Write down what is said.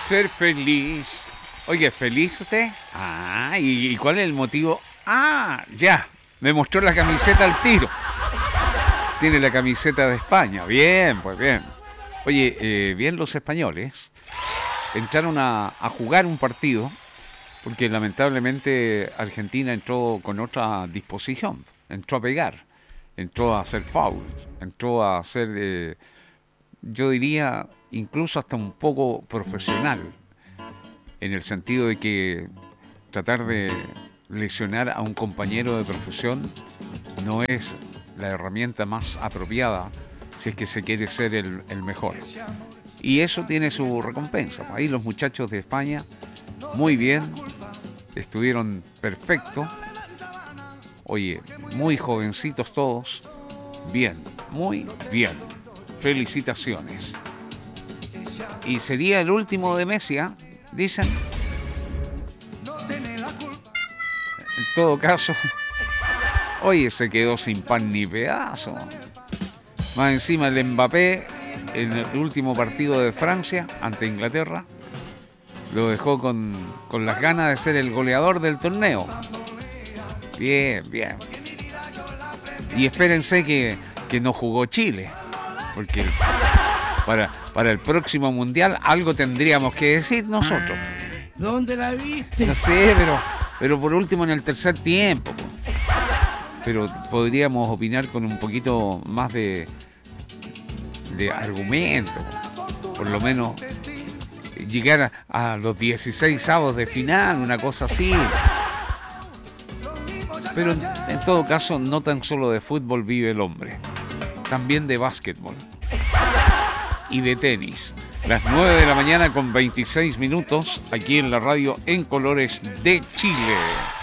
ser feliz. Oye, ¿feliz usted? Ah, ¿y cuál es el motivo? Ah, ya, me mostró la camiseta al tiro. Tiene la camiseta de España. Bien, pues bien. Oye, bien los españoles. Entraron a jugar un partido porque lamentablemente Argentina entró con otra disposición. Entró a pegar, entró a hacer foul, entró a hacer, yo diría, incluso hasta un poco profesional, en el sentido de que tratar de lesionar a un compañero de profesión no es la herramienta más apropiada si es que se quiere ser el mejor. Y eso tiene su recompensa. Ahí los muchachos de España, muy bien, estuvieron perfectos. Oye, muy jovencitos todos. Bien, muy bien. Felicitaciones. Y sería el último de Messi, ¿eh? Dicen. En todo caso, oye, se quedó sin pan ni pedazo. Más encima el Mbappé, en el último partido de Francia ante Inglaterra, lo dejó con las ganas de ser el goleador del torneo. Bien, bien. Y espérense que no jugó Chile, porque para el próximo Mundial algo tendríamos que decir nosotros. ¿Dónde la viste? No sé, pero por último en el tercer tiempo. Pero podríamos opinar con un poquito más de argumento. Por lo menos llegar a los 16avos de final, una cosa así. Pero en todo caso, no tan solo de fútbol vive el hombre, también de básquetbol y de tenis. Las 9 de la mañana con 26 minutos, aquí en la radio En Colores de Chile.